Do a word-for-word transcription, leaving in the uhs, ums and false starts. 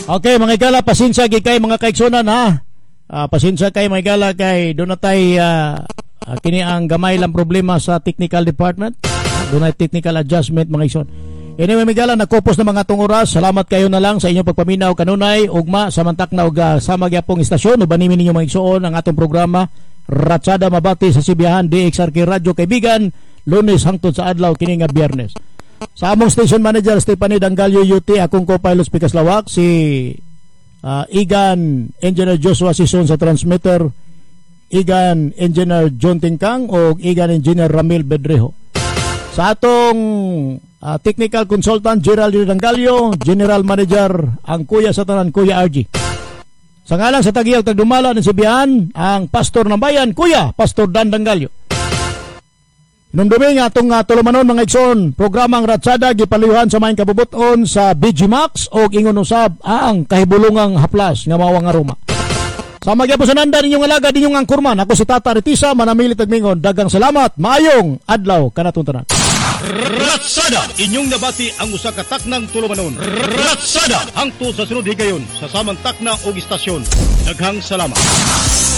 Okay, mga igala, pasensya gi kay mga kaigsunan ha. Ah, pasensya kay mga igala kay doon na tay ah, ah, kini ang gamay lang problema sa technical department. Doon ay technical adjustment mga igsoon. Anyway, mga igala, nakupos na mga tong oras. Salamat kayo na lang sa inyong pagpaminaw kanunay ugma samantak na og uh, sa magyapong istasyon o banimi ninyo mga igsoon ang atong programa Ratsada Mabati sa Sibiyahan D X R K Radio Kaibigan, Lunes hangtod sa adlaw kini nga Biyernes. Sa among station manager Stephanie Dangalyo U T, akong co-pilot Pikas Lawak, si uh, Igan Engineer Joshua Sison sa transmitter, Igan Engineer John Tingkang o Igan Engineer Ramil Bedrejo. Sa atong uh, technical consultant Gerald Dangalyo, General Manager ang kuya sa tanan, Kuya R G. Sa ngalan sa Tagiyag Tagdumala ng Sibiyahan, ang pastor ng bayan, Kuya Pastor Dan Dangalyo. Nung dumi nga itong uh, tulumanon mga igsoon, programang Ratsada gipaluyuhan sa maing kabubuton sa B G Max o ingon usab ang kahibulungang haplas nga mawang aroma. Sa magyapusananda ninyong alaga ninyong angkurman, ako si Tata Retisa, manamilit agmingon, dagang salamat, maayong adlaw kanatuntanan. Ratsada, inyong nabati ang usa ka taknang tulumanon. Ratsada, hangtod sa sunod higayon sa samang takna o istasyon. Daghang salamat.